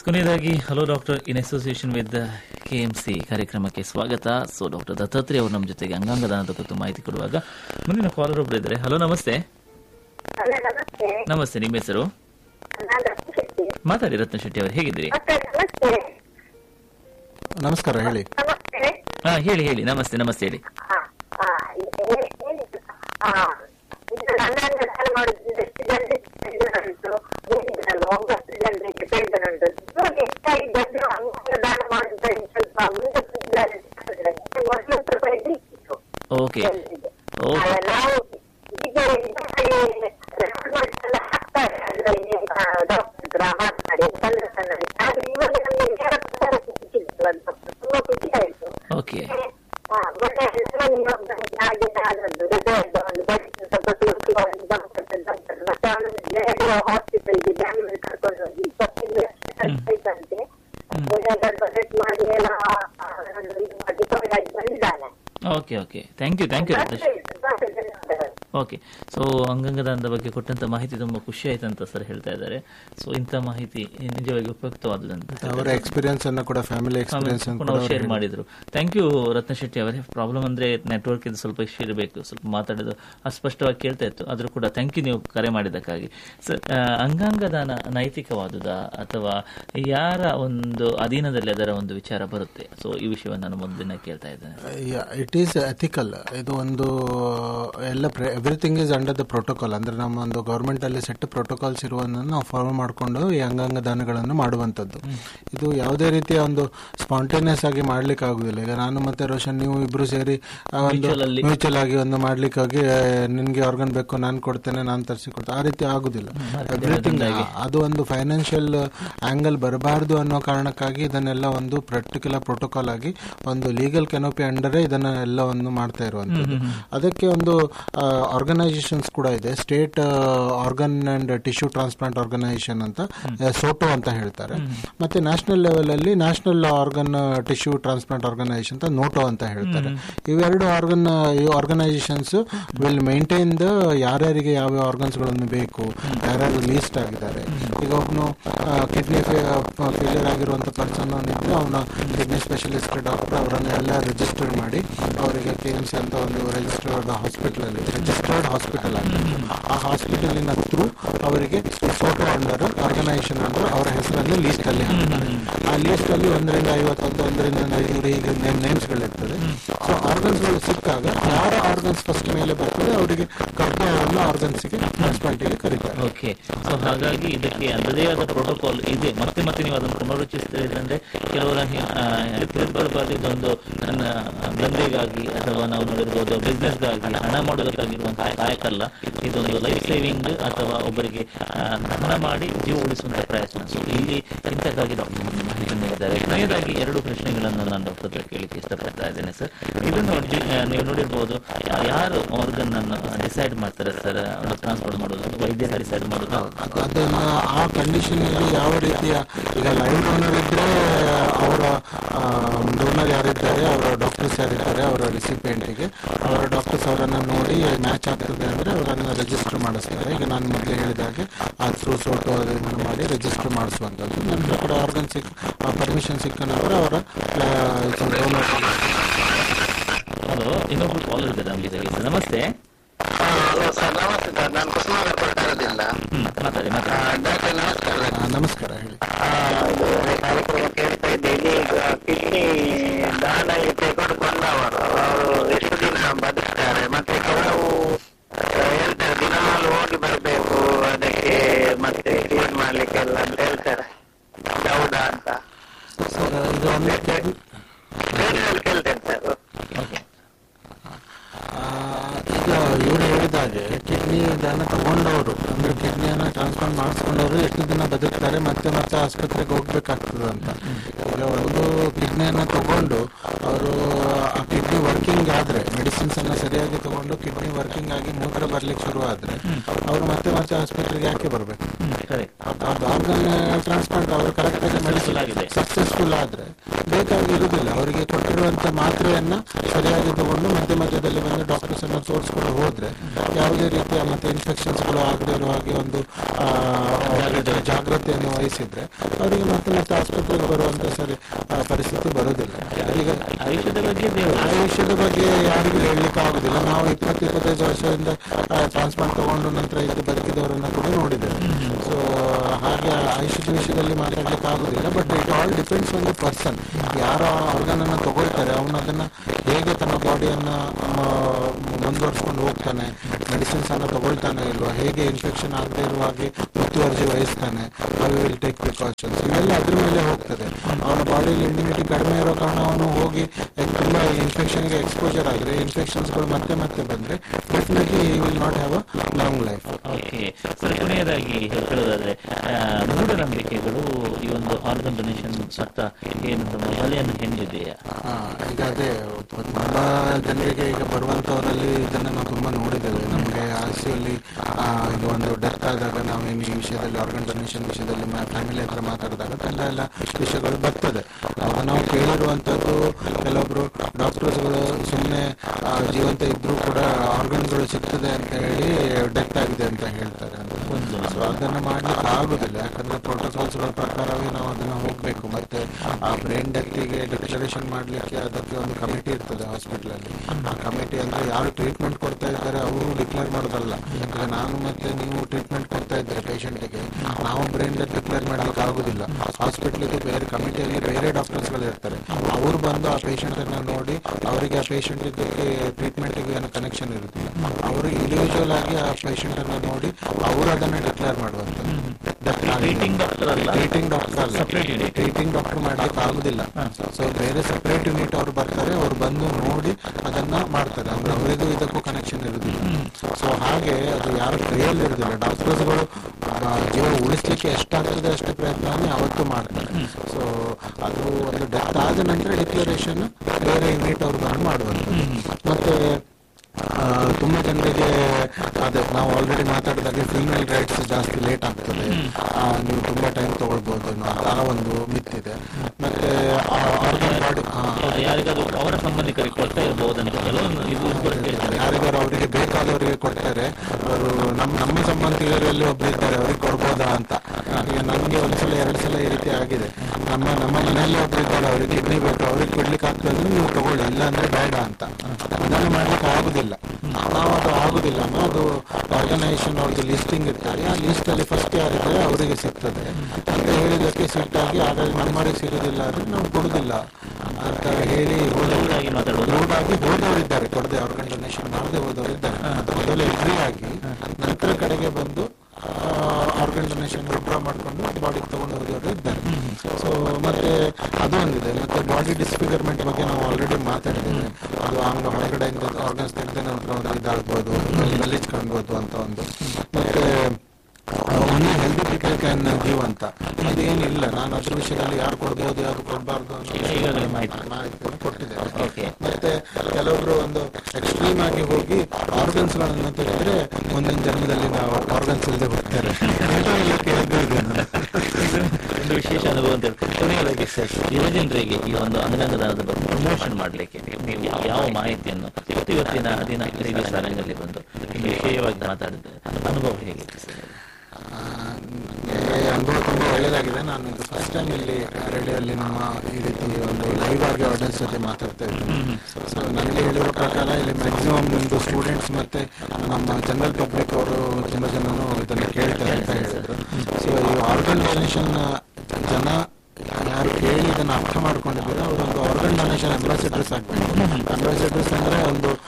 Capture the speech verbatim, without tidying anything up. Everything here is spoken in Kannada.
ಕೊನೆಯದಾಗಿ hello doctor in association with KMC ಕಾರ್ಯಕ್ರಮಕ್ಕೆ ಸ್ವಾಗತ. ಸೊ ಡಾಕ್ಟರ್ ದತ್ತಾತ್ರೇಯ ಅವರು ನಮ್ಮ ಜೊತೆಗೆ ಅಂಗಾಂಗ ದಾನದ ಕುರಿತು ಮಾಹಿತಿ ಕೊಡುವಾಗ ಮುಂದಿನ ಕಾಲರ್ ಒಬ್ಬರು ಇದ್ದಾರೆ. ಹಲೋ, ನಮಸ್ತೆ. ನಮಸ್ತೆ, ನಿಮ್ಮ ಹೆಸರು? ಮಾತಾಡಿ ರತ್ನ ಶೆಟ್ಟಿ ಅವರು, ಹೇಗಿದ್ದೀರಿ? ನಮಸ್ಕಾರ, ಹೇಳಿ. ಹಾ, ಹೇಳಿ ಹೇಳಿ. ನಮಸ್ತೆ ನಮಸ್ತೆ, ಹೇಳಿ. Okay okay okay okay okay thank you thank you ರತ್ನೇಶ್. Okay, so ಅಂಗಾಂಗದಾನದ ಬಗ್ಗೆ ಕೊಟ್ಟಂತ ಮಾಹಿತಿ ತುಂಬಾ ಖುಷಿ ಆಯ್ತು ಅಂತ ಸರ್ ಹೇಳ್ತಾ ಇದ್ದಾರೆ. ಸೊ ಇಂಥ ಮಾಹಿತಿ ನಿಜವಾಗಿ ಉಪಯುಕ್ತವಾದಂತ ಅವರ ಎಕ್ಸ್ಪೀರಿಯನ್ಸ್ ಅನ್ನು ಕೂಡ ಫ್ಯಾಮಿಲಿ ಎಕ್ಸ್ಪೀರಿಯನ್ಸ್ ಶೇರ್ ಮಾಡಿದ್ರು. ಥ್ಯಾಂಕ್ ಯು ರತ್ನ ಶೆಟ್ಟಿ ಅವರೇ. ಪ್ರಾಬ್ಲಮ್ ಅಂದ್ರೆ ನೆಟ್ವರ್ಕ್ ಇದು ಸ್ವಲ್ಪ ಇಶ್ಯೂ ಇರಬೇಕು, ಸ್ವಲ್ಪ ಮಾತಾಡೋದು ಅಸ್ಪಷ್ಟವಾಗಿ ಕೇಳ್ತಾ ಇತ್ತು, ಆದ್ರೂ ಕೂಡ ಥ್ಯಾಂಕ್ ಯು ನೀವು ಕರೆ ಮಾಡಿದ್ದಕ್ಕಾಗಿ. ಸರ್, ಅಂಗಾಂಗದಾನ ನೈತಿಕವಾದುದಾ ಅಥವಾ ಯಾರ ಒಂದು ಅಧೀನದಲ್ಲಿ ಅದರ ಒಂದು ವಿಚಾರ ಬರುತ್ತೆ? ಸೊ ಈ ವಿಷಯವನ್ನು ನಾನು ಮುಂದಿನ ಕೇಳ್ತಾ ಇದ್ದೇನೆ. It is ethical. ಇದು ಒಂದು ಎಲ್ಲ everything is under the protocol. ಅಂದ್ರೆ ನಮ್ಮ ಒಂದು ಗವರ್ಮೆಂಟ್ ಅಲ್ಲಿ ಸೆಟ್ ಪ್ರೋಟೋಕಾಲ್ಸ್ ಇರುವುದನ್ನು ನಾವು ಫಾಲೋ ಮಾಡಿಕೊಂಡು ಈ ಅಂಗಾಂಗ ದಾನಗಳನ್ನು ಮಾಡುವಂತದ್ದು. ಇದು ಯಾವುದೇ ರೀತಿಯ ಒಂದು ಸ್ಪಾಂಟೇನಿಯಸ್ ಆಗಿ ಮಾಡ್ಲಿಕ್ಕೆ ಆಗುದಿಲ್ಲ. ಈಗ ನಾನು ಮತ್ತೆ ರೋಷನ್ ನೀವು ಇಬ್ರು ಸೇರಿ ಒಂದು ಮ್ಯೂಚುವಲ್ ಆಗಿ ಒಂದು ಮಾಡ್ಲಿಕ್ಕಾಗಿ ನಿನ್ಗೆ ಆರ್ಗನ್ ಬೇಕು ನಾನು ಕೊಡ್ತೇನೆ ನಾನು ತರಿಸಿ ಕೊಡ್ತೇನೆ, ಆ ರೀತಿ ಆಗುದಿಲ್ಲ. ಎವ್ರಿಥಿಂಗ್ ಅದು ಒಂದು ಫೈನಾನ್ಷಿಯಲ್ ಆಂಗಲ್ ಬರಬಾರದು ಅನ್ನೋ ಕಾರಣಕ್ಕಾಗಿ ಇದನ್ನೆಲ್ಲ ಒಂದು ಪರ್ಟಿಕ್ಯುಲರ್ ಪ್ರೋಟೋಕಾಲ್ ಆಗಿ ಒಂದು ಲೀಗಲ್ ಕೆನೋಪಿ ಅಂಡರೇ ಇದನ್ನ ಎಲ್ಲ ಒಂದು ಮಾಡ್ತಾ ಇರುವಂತದ್ದು. ಅದಕ್ಕೆ ಒಂದು ಆರ್ಗನೈಸೇಷನ್ಸ್ ಕೂಡ ಇದೆ, state organ and tissue transplant organisation ಅಂತ, ಸೋಟೋ ಅಂತ ಹೇಳ್ತಾರೆ. ಮತ್ತೆ ನ್ಯಾಷನಲ್ ಲೆವೆಲ್ ಅಲ್ಲಿ national organ tissue transplant organisation ಅಂತ ನೋಟೋ ಅಂತ ಹೇಳ್ತಾರೆ. ಇವೆರಡು organ organisations will maintain the ಯಾರ್ಯಾರಿಗೆ ಯಾವ ಆರ್ಗನ್ಸ್ ಗಳನ್ನು ಬೇಕು, ಯಾರ್ಯಾರು ಲೀಸ್ಟ್ ಆಗಿದ್ದಾರೆ. ಈಗ ಒಬ್ನು ಕಿಡ್ನಿ ಫೇಲಿಯರ್ ಆಗಿರುವಂತ ಪರ್ಸನ್ ಇದ್ರೆ ಅವನ ಕಿಡ್ನಿ ಸ್ಪೆಷಲಿಸ್ಟ್ ಡಾಕ್ಟರ್ ಅವರನ್ನ ಎಲ್ಲ ರಿಜಿಸ್ಟರ್ ಮಾಡಿ ಅವರಿಗೆ ಕೆಎಂಸಿ ಅಂತ ಒಂದು ರಿಜಿಸ್ಟರ್ಡ್ ಹಾಸ್ಪಿಟಲ್ ಅಲ್ಲಿ ರಿಜಿಸ್ಟರ್ಡ್ ಹಾಸ್ಪಿಟಲ್ ಆಗಿದೆ. ಆ ಹಾಸ್ಪಿಟಲಿನ ಥ್ರೂ ಅವರಿಗೆ ಸೋಟೋ ಅಂಡರ್ ಆರ್ಗನೈಸೇಷನ್ ಅಂಡರ್ ಅವರ ಹೆಸರಲ್ಲಿ ಲೀಸ್ಟ್ ಅಲ್ಲಿ ಹಾಕ್ತಾರೆ. ಆ ಲೀಸ್ಟ್ ಅಲ್ಲಿ ಒಂದರಿಂದ ಐವತ್ತೊಂದು ಒಂದರಿಂದ ಐನೂರು ಹೀಗೆ ನೇಮ್ಸ್ ಗಳಿರ್ತದೆ. ಸೊ ಆರ್ಗನ್ಸ್ ಗಳು ಸಿಕ್ಕಾಗ ಯಾರ ಆರ್ಗನ್ಸ್ ಫಸ್ಟ್ ಮೇಲೆ ಬರ್ತದೆ ಅವರಿಗೆ ಕರೆದು ಅವರನ್ನು ಆರ್ಗನ್ಸ್ ಗೆ ಟ್ರಾನ್ಸ್ಪ್ಲಾಂಟಿಗೆ ಕರೀತಾರೆ. ಓಕೆ, ಸೊ ಹಾಗಾಗಿ ಇದಕ್ಕೆ ಅದರದೇ ಆದ ಪ್ರೋಟೋಕಾಲ್ ಇದೆ. ಮತ್ತೆ ಮತ್ತೆ ನೀವು ಅದನ್ನು ಪುನರುಚ್ಚಿಸ್ತೀರಿ ಅಂದ್ರೆ ಕೆಲವರ ತಿಳಿದುಕೊಳ್ಬಾರ್ದು, ಇದೊಂದು ನನ್ನ ದಂಧೆಗಾಗಿ ಅಥವಾ ನಾವು ನೋಡಿರ್ಬೋದು ಬಿಸ್ನೆಸ್ಗಾಗಿ ಹಣ ಮಾಡೋದಕ್ಕಾಗಿರುವಂತಹ ಕಾಯಕಲ್ಲ, ಇದೊಂದು ಲೈಫ್ ಸೇವಿಂಗ್ ಅಥವಾ ಒಬ್ಬರಿಗೆ ಹಣ ಮಾಡಿ ಜೀವ ಉಳಿಸುವಂತ ಪ್ರಯತ್ನ. ಸೊ ಇಲ್ಲಿ ಇಂಥಕ್ಕಾಗಿ ಡಾಕ್ಟರ್ ಮಾಹಿತಿ ನೀಡಿದ್ದಾರೆ. ಕೊನೆಯದಾಗಿ ಎರಡು ಪ್ರಶ್ನೆಗಳನ್ನು ನಾನು ಡಾಕ್ಟರ್ ಹತ್ರ ಕೇಳಲಿಕ್ಕೆ ಇಷ್ಟಪಡ್ತಾ ಇದ್ದೇನೆ ಸರ್. ಇದನ್ನು ನೀವು ನೋಡಿರ್ಬೋದು, ಯಾರು ಆರ್ಗನ್ ಅನ್ನು ಡಿಸೈಡ್ ಮಾಡ್ತಾರೆ ಸರ್ ಟ್ರಾನ್ಸ್ಫರ್ ಮಾಡೋದು? ವೈದ್ಯರು ಡಿಸೈಡ್ ಮಾಡೋದು ಅದನ್ನ ಆ ಕಂಡೀಷನ್ ಅಲ್ಲಿ ಯಾವ ರೀತಿಯ, ಈಗ ಲೈವ್ ಡೋನರ್ ಇದ್ರೆ ಅವರ ಡೋನರ್ ಯಾರಿದ್ದಾರೆ, ಅವರ ಡಾಕ್ಟರ್ಸ್ ಯಾರಿದ್ದಾರೆ, ಅವರ ರಿಸಿಪಿಯೆಂಟ್ಗೆ ಅವರ ಡಾಕ್ಟರ್ಸ್ ಅವರನ್ನು ನೋಡಿ ಮ್ಯಾಚ್ ಆಗ್ತದೆ ಅಂದ್ರೆ ಅವರನ್ನು ರಿಜಿಸ್ಟರ್ ಮಾಡಿಸ್ತಾರೆ. ಈಗ ನಾನು ಮೊದಲೇ ಹೇಳಿದಾಗೆ ಆ ಥ್ರೂ ಸೋಟೋ ಅದನ್ನು ಮಾಡಿ ರಿಜಿಸ್ಟರ್ ಮಾಡಿಸುವಂಥದ್ದು. ನಂತರ ಕೂಡ ಆರ್ಗನ್ ಸಿಕ್ ಪರ್ಮಿಷನ್ ಸಿಕ್ಕ ನಂತರ ಅವರ ಡೋನರ್. ಹಲೋ, ಇನ್ನೊಬ್ರು ಕಾಲ್ ಇದ್ದಾರೆ ನಮಗೆ. ನಮಸ್ತೆ. ನಾನು ಕುಸುಮಾರ ಕೊಟ್ಟಾರದಿಂದ ಮಾತಾಡಿ ಮಾತಾಡಿ ನಮಸ್ಕಾರ, ಹೇಳಿ. ಕಾರ್ಯಕ್ರಮ ಕೇಳ್ತಾ ಇದ್ದೇನೆ. ಈಗ ಕಿಡ್ನಿ ದಾನ ತೆಗೆದುಕೊಂಡವರು ಅವರು ಎಷ್ಟು ದಿನ ಬದುಕ್ತಾರೆ? ಮತ್ತೆ ಕೆಲವು ಹೇಳ್ತಾರೆ ದಿನಾಲು ಹೋಗಿ ಬರಬೇಕು ಅದಕ್ಕೆ ಮತ್ತೆ ಕ್ಲೀನ್ ಮಾಡ್ಲಿಕ್ಕೆಲ್ಲ ಅಂತ ಹೇಳ್ತಾರೆ. ಹೌದಾ ಅಂತ ಸರ್ ಇದು ಕೇಳ್ತೇನೆ ಸರ್. ಈಗ ಇವರು ಹೇಳಿದಾಗೆ ಕಿಡ್ನಿ ದಾನ ತಗೊಂಡವರು ಅಂದ್ರೆ ಕಿಡ್ನಿಯನ್ನ ಟ್ರಾನ್ಸ್ಪ್ಲಾಂಟ್ ಮಾಡಿಸ್ಕೊಂಡವರು ಎಷ್ಟು ದಿನ ಬದುಕ್ತಾರೆ, ಮತ್ತೆ ಮತ್ತೆ ಆಸ್ಪತ್ರೆಗೆ ಹೋಗ್ಬೇಕಾಗ್ತದೆ ಅಂತ. ಈಗ ಒಂದು ಕಿಡ್ನಿಯನ್ನ ತಗೊಂಡು ಅವರು ಆ ಕಿಡ್ನಿ ವರ್ಕಿಂಗ್ ಆದ್ರೆ, ಮೆಡಿಸಿನ್ಸ್ ಅನ್ನ ಸರಿಯಾಗಿ ತಗೊಂಡು ಕಿಡ್ನಿ ವರ್ಕಿಂಗ್ ಆಗಿ ಮೂತ್ರ ಬರ್ಲಿಕ್ಕೆ ಶುರು ಆದ್ರೆ ಅವರು ಮತ್ತೆ ಮತ್ತೆ ಆಸ್ಪತ್ರೆಗೆ ಯಾಕೆ ಬರ್ಬೇಕು? ಆರ್ಗನ್ ಟ್ರಾನ್ಸ್ಪ್ಲಾಂಟ್ ಅವರು ಕರೆಕ್ಟ್ ಆಗಿ ಮೆಡಿಸಿನ್ ಸಕ್ಸಸ್ಫುಲ್ ಆದ್ರೆ ಬೇಕಾಗಿರುವುದಿಲ್ಲ. ಅವರಿಗೆ ಕೊಟ್ಟಿರುವಂತ ಮಾತ್ರೆಯನ್ನ ಸರಿಯಾಗಿ ತಗೊಂಡು ಮಧ್ಯ ಮಧ್ಯದಲ್ಲಿ ಬಂದು ಡಾಕ್ಟರ್ಸ್ ಅನ್ನು ತೋರಿಸ್ಕೊಂಡು ಹೋದ್ರೆ ಯಾವುದೇ ರೀತಿಯ ಮತ್ತೆ ಇನ್ಫೆಕ್ಷನ್ಸ್ ಗಳು ಆಗದೆ ಇರುವ ಹಾಗೆ ಒಂದು ಹೆಚ್ಚಿನ ಜಾಗ್ರತೆಯನ್ನು ವಹಿಸಿದ್ರೆ ಅವರಿಗೆ ಮತ್ತೆ ಮತ್ತೆ ಆಸ್ಪತ್ರೆಗೆ ಬರುವಂತ ಸರಿ ಆ, ಪರಿಸ್ಥಿತಿ ಬರುವುದಿಲ್ಲ. ಈಗ ಆಯುಷ್ಯದ ಬಗ್ಗೆ ದೇವರು ಆಯುಷ್ಯದ ಬಗ್ಗೆ ಯಾರಿಗೂ ಹೇಳಲಿಕ್ಕೆ ಆಗುದಿಲ್ಲ. ನಾವು ಇಪ್ಪತ್ತು ಇಪ್ಪತ್ತೈದು ವರ್ಷದಿಂದ ಟ್ರಾನ್ಸ್ಪ್ಲಾಂಟ್ ತಗೊಂಡು ನಂತರ ಇದು ಬದುಕಿದವರನ್ನ ಕೂಡ ನೋಡಿದ್ದೇವೆ. ಸೊ ಹಾಗೆ ಆಯುಷ್ಯದ ವಿಷಯದಲ್ಲಿ ಮಾತಾಡ್ಲಿಕ್ಕೆ ಆಗುದಿಲ್ಲ. But it all depends on the person. ಯಾರು ಆರ್ಗನ್ ಅನ್ನ ತಗೊಳ್ತಾರೆ ಅವನು ಅದನ್ನ ಹೇಗೆ ತನ್ನ ಬಾಡಿಯನ್ನ ಮುಂದುವರ್ಸ್ಕೊಂಡು ಹೋಗ್ತಾನೆ, ಮೆಡಿಸಿನ್ಸ್ ಅನ್ನ ತಗೊಳ್ತಾನೆ ಇಲ್ವಾ, ಹೇಗೆ ಇನ್ಫೆಕ್ಷನ್ ಆಗದೆ ಇರುವ ಹಾಗೆ ಮುತುವರ್ಜಿ ವಹಿಸ್ತಾನೆ, ಹೌ ವಿಲ್ ಟೇಕ್ ಪ್ರಿಕಾಷನ್ಸ್, ಇವೆಲ್ಲ ಅದ್ರ ಮೇಲೆ ಹೋಗ್ತದೆ. ಅವನ ಬಾಡಿಯಲ್ಲಿ ಇಮ್ಯುನಿಟಿ ಕಡಿಮೆ ಇರೋ ಕಾರಣ ಅವನು ಹೋಗಿ ತುಂಬಾ ಇನ್ಫೆಕ್ಷನ್ಗೆ ಎಕ್ಸ್ಪೋಜರ್ ಆದ್ರೆ, ಇನ್ಫೆಕ್ಷನ್ಸ್ಗಳು ಮತ್ತೆ ಮತ್ತೆ ಬಂದ್ರೆ definitely he will not have a long life. Okay sir, ಕೊನೆಯದಾಗಿ ಹೇಳೋದಾದ್ರೆ ಮೂಢನಂಬಿಕೆಗಳು ಈ ಒಂದು ಆರ್ಗನ್ ಡೊನೇಷನ್ ಸತ್ತ ಏನು ಬಲೆಯನ್ನು ಹೆಂದಿದೆಯಾ? ಈಗ ಅದೇ ತುಂಬಾ ಜನರಿಗೆ ಈಗ ಬರುವಂತವರಲ್ಲಿ ಇದನ್ನ ನಾವು ತುಂಬಾ ನೋಡಿದ್ದೇವೆ. ನಮಗೆ ಆಸಿಯಲ್ಲಿ ಈಗ ಒಂದು ಡೆತ್ ಆದಾಗ ನಾವೇನು ಈ ವಿಷಯದಲ್ಲಿ ಆರ್ಗನ್ ಡೊನೇಷನ್ ವಿಷಯದಲ್ಲಿ ಫ್ಯಾಮಿಲಿ ಹತ್ರ ಮಾತಾಡಿದಾಗ ತಂಡ ಎಲ್ಲ ವಿಷಯಗಳು ಬರ್ತದೆ. ಆಗ ನಾವು ಕೇಳಿರುವಂತದ್ದು ಕೆಲವೊಬ್ರು ಡಾಕ್ಟರ್ಸ್ಗಳು ಸುಮ್ಮನೆ ಜೀವಂತ ಇದ್ರೂ ಕೂಡ ಆರ್ಗನ್ಗಳು ಸಿಗ್ತದೆ ಅಂತ ಹೇಳಿ ಡೆತ್ ಆಗಿದೆ ಅಂತ ಹೇಳ್ತಾರೆ ಅಂತ. ಸೊ ಅದನ್ನ ಮಾಡ್ಲಿಕ್ಕೆ ಆಗುದಿಲ್ಲ, ಯಾಕಂದ್ರೆ ಪ್ರೋಟೋಕಾಲ್ಸ್ಗಳ ಪ್ರಕಾರವೇ ನಾವು ಅದನ್ನ ಹೋಗ್ಬೇಕು. ಮತ್ತೆ ಆ ಬ್ರೈನ್ ಡೆತ್ಗೆ ಡಿಕ್ಲರೇಷನ್ ಮಾಡ್ಲಿಕ್ಕೆ ಅದಕ್ಕೆ ಒಂದು ಕಮಿಟಿ ಇರ್ತದೆ ಹಾಸ್ಪಿಟಲ್ ಅಲ್ಲಿ. ಆ ಕಮಿಟಿ ಅಂದ್ರೆ ಯಾರು ಟ್ರೀಟ್ಮೆಂಟ್ ಕೊಡ್ತಾ ಇದ್ದಾರೆ ಅವರು ಡಿಕ್ಲೇರ್ ಮಾಡೋದಲ್ಲ. ಈಗ ನಾನು ಮತ್ತೆ ನೀವು ಟ್ರೀಟ್ಮೆಂಟ್ ಕೊಡ್ತಾ ಇದ್ದಾರೆ ಪೇಷಂಟ್ಗೆ, ನಾವು ಬ್ರೈನ್ ಡೆತ್ ಡಿಕ್ಲೇರ್ ಮಾಡ್ಲಿಕ್ಕೆ ಆಗುದಿಲ್ಲ. ಹಾಸ್ಪಿಟಲ್ಗೆ ಬೇರೆ ಕಮಿಟಿಯಲ್ಲಿ ಬೇರೆ ಡಾಕ್ಟರ್ಸ್ಗಳು ಇರ್ತಾರೆ, ಅವರು ಬಂದು ಆ ಪೇಷಂಟ್ ಅನ್ನ ನೋಡಿ ಅವರಿಗೆ ಆ ಪೇಷಂಟ್ ಇದಕ್ಕೆ ಟ್ರೀಟ್ಮೆಂಟ್ ಗೆ ಏನು ಕನೆಕ್ಷನ್ ಇರುತ್ತಿಲ್ಲ, ಅವರು ಇಂಡಿವಿಜುವಲ್ ಆಗಿ ಆ ಪೇಷಂಟ್ ಅನ್ನ ನೋಡಿ ಅವರು ಅದನ್ನ ಡಿಕ್ಲೇರ್ ಮಾಡುವಂಥದ್ದು. ಟ್ರೀಟಿಂಗ್ ಡಾಕ್ಟರ್ ಅಲ್ಲ, ಟ್ರೀಟಿಂಗ್ ಡಾಕ್ಟರ್ ಮಾಡ್ಲಿಕ್ಕೆ ಆಗುದಿಲ್ಲ. ಸೊ ಬೇರೆ ಸಪರೇಟ್ ಯೂನಿಟ್ ಅವ್ರು ಬರ್ತಾರೆ, ಅವ್ರು ಬಂದು ನೋಡಿ ಅದನ್ನ ಮಾಡ್ತಾರೆ. ಅಂದ್ರೆ ಅವರಿಗೂ ಇದಕ್ಕೂ ಕನೆಕ್ಷನ್ ಇರುವುದಿಲ್ಲ. ಸೊ ಹಾಗೆ ಅದು ಯಾರು ಕೈಯಲ್ಲಿ ಇರುದಿಲ್ಲ. ಡಾಕ್ಟರ್ಸ್ಗಳು ಜೀವ ಉಳಿಸ್ಲಿಕ್ಕೆ ಎಷ್ಟಾಗ್ತದೆ ಅಷ್ಟು ಪ್ರಯತ್ನ ಅವತ್ತು ಮಾಡ್ತಾರೆ. ಸೊ ಅದು ಒಂದು ಡೆತ್ ಆದ ನಂತರ ಡಿಕ್ಲರೇಷನ್ ಬೇರೆ ಯೂನಿಟ್ ಅವ್ರು ಬಂದು ಮಾಡುವಂಥದ್ದು. ಮತ್ತೆ ತುಂಬಾ ಜನರಿಗೆ ಅದೇ ನಾವು ಆಲ್ರೆಡಿ ಮಾತಾಡಿದಾಗೆ ಫೀಮೇಲ್ ರೈಟ್ಸ್ ಜಾಸ್ತಿ ಲೇಟ್ ಆಗ್ತದೆ, ನೀವು ತುಂಬಾ ಟೈಮ್ ತಗೊಳ್ಬಹುದು ಅನ್ನೋ ಆ ಒಂದು ಮಿತ್ ಇದೆ. ಮತ್ತೆ ಆರ್ಗನ್ ಬಾಡಿ ಯಾರಿಗಾದ್ರೂ ಅವರ ಸಂಬಂಧಿಕರಿಗೆ ಕೊಡ್ತಾ ಇರಬಹುದಂತ ಯಾರಿಗಾರು ಅವರಿಗೆ ಬೇಕಾದವರಿಗೆ ಕೊಡ್ತಾರೆ. ಅವರು ನಮ್ಮ ನಮ್ಮ ಸಂಬಂಧಿಕರಲ್ಲಿ ಒಬ್ರು ಇದ್ದಾರೆ, ಅವ್ರಿಗೆ ಕೊಡ್ಬೋದಾ ಅಂತ. ಈಗ ನಮ್ಗೆ ಒಂದ್ಸಲ ಎರಡು ಸಲ ಈ ರೀತಿ ಆಗಿದೆ. ನಮ್ಮ ನಮ್ಮ ಮನೆಯಲ್ಲಿ ಒಬ್ರು ಇದ್ದಾರೆ, ಅವ್ರಿಗೆ ಕಿಡ್ನಿ ಬೇಕು, ಅವ್ರಿಗೆ ಕೊಡ್ಲಿಕ್ಕೆ ಆಗ್ತದೆ, ನೀವು ತಗೊಳ್ಳಿ, ಇಲ್ಲ ಅಂದ್ರೆ ಬೇಡ ಅಂತ. ಅದನ್ನು ಮಾಡ್ಲಿಕ್ಕೆ ಆಗುದಿಲ್ಲ. ನಾವು ಅದು ಆಗುದಿಲ್ಲ, ಅದು ಆರ್ಗನೈಸೇಷನ್ ಅವ್ರದ್ದು ಲಿಸ್ಟಿಂಗ್ ಇರ್ತಾರೆ, ಆ ಲಿಸ್ಟ್ ಅಲ್ಲಿ ಫಸ್ಟ್ ಯಾರಿದ್ರೆ ಅವರಿಗೆ ಸಿಗ್ತದೆ ಅಂತ ಹೇಳಿದಕ್ಕೆ ಸಿಟ್ಟಾಗಿ ಹಾಗಾಗಿ ನಮ್ಮವರಿಗೆ ಸಿಗುದಿಲ್ಲ ಅಂದ್ರೆ ನಾವು ಕೊಡುದಿಲ್ಲ ಅಂತ ಹೇಳಿ ಹೋದಾಗಿ ಹೋದಾಗಿ ಹೋದವರಿದ್ದಾರೆ, ಕೊಡದೆ ಆರ್ಗನ್ ಡೊನೇಷನ್ ಮಾಡದೆ ಹೋದವರಿದ್ದಾರೆ. ಮೊದಲು ಎಗ್ರಿ ಆಗಿ ನಂತರ ಕಡೆಗೆ ಬಂದು ಆರ್ಗನ್ ಡೊನೇಷನ್ ವಿಡ್ರಾ ಮಾಡ್ಕೊಂಡು ಬಾಡಿಗೆ ತಗೊಂಡು ಹೋದವರು ಇದ್ದಾರೆ. ಸೊ ಮತ್ತೆ ಅದು ಒಂದಿದೆ. ಮತ್ತೆ ಬಾಡಿ ಡಿಸ್ಫಿಗರ್ಮೆಂಟ್ ಬಗ್ಗೆ ನಾವು ಆಲ್ರೆಡಿ ಮಾತಾಡಿದ್ದೇವೆ. ಅದು ಅಂಗ ಹೊರಗಡೆ ಆರ್ಗನ್ಸ್ ತೆಗೆದ ನಂತರ ಒಂದು ಇದಾಗ್ಬೋದು, ಗಲೀಜ್ ಕಾಣ್ಬೋದು ಅಂತ ಒಂದು. ಮತ್ತೆ ಒಳ್ಳೆ ಹೆಲ್ದಿ ಪೀಪಲ್ ಕ್ಯಾನ್ ಗಿವ್ ಅಂತ ಅದೇನಿಲ್ಲ. ನಾನು ಅದ್ರ ವಿಷಯದಲ್ಲಿ ಯಾರು ಕೊಡ್ಬೋದು ಯಾರು ಕೊಡಬಾರ್ದು ಅನ್ನೋ ಮಾಹಿತಿಯನ್ನು ಕೊಟ್ಟಿದ್ದೇನೆ. ಮತ್ತೆ ಕೆಲವೊಬ್ರು ಒಂದು ಎಕ್ಸ್ಟ್ರೀಮ್ ಆಗಿ ಹೋಗಿ ಆರ್ಗನ್ಸ್ ಗಳನ್ನು ತೆಗೆದ್ರೆ ಮುಂದಿನ ಜನ್ಮದಲ್ಲಿ ನಾವು ಆರ್ಗನ್ಸ್ ಇಲ್ಲದೆ ಹೋಗ್ತಾರೆ. ಒಂದು ವಿಶೇಷ ಅನುಭವ ಅಂತ ಕೊನೆಯದಾಗಿ ಸರ್, ಯುವಜನರಿಗೆ ಈ ಒಂದು ಅಂಗಾಂಗ ದಾನದ ಬಗ್ಗೆ ಪ್ರಮೋಷನ್ ಮಾಡಲಿಕ್ಕೆ ನೀವು ಯಾವ ಮಾಹಿತಿಯನ್ನು ಇವತ್ತಿನ ದಿನ ರೇಡಿಯೋ ಸಾರಂಗಲ್ಲಿ ಬಂದು ವಿಷಯವಾಗಿ ಮಾತಾಡಿದ ಅನುಭವ ಹೇಗಿದೆ ಸರ್? ಅನುಭವ ತುಂಬಾ ಒಳ್ಳೆಯದಾಗಿದೆ. ನಾನು ಇದು ಫಸ್ಟ್ ಟೈಮ್ ಇಲ್ಲಿ ರೇಡಿಯೋಲ್ಲಿ ನಮ್ಮ ಈ ರೀತಿ ಒಂದು ಲೈವ್ ಆಗಿ ಆಡಿಯನ್ಸ್ ಜೊತೆ ಮಾತಾಡ್ತಾ ಇದ್ದೀನಿ. ಸೊ ನನಗೆ ಹೇಳಿರೋ ಪ್ರಕಾರ ಇಲ್ಲಿ ಮ್ಯಾಕ್ಸಿಮಮ್ ಒಂದು ಸ್ಟೂಡೆಂಟ್ಸ್ ಮತ್ತೆ ನಮ್ಮ ಜನರಲ್ ಪಬ್ಲಿಕ್ ಅವರು ತುಂಬಾ ಜನನು ಇದನ್ನು ಕೇಳ್ತಾರೆ ಅಂತ ಹೇಳಿದ್ರು. ಸೊ ಈ ಆರ್ಗನ್ ಡೊನೇಷನ್ ಜನ ಯಾರು ಕೇಳಿ ಇದನ್ನ ಅರ್ಥ ಮಾಡ್ಕೊಂಡಿದ್ದಾರೆ ಅವರೊಂದು ಆರ್ಗನ್ ಡೊನೇಷನ್ ಅಂಬಾಸಿಡರ್ಸ್ ಆಗ್ಬೇಕು. ಅಂಬಾಸಿಡರ್ಸ್ ಅಂದ್ರೆ ಒಂದು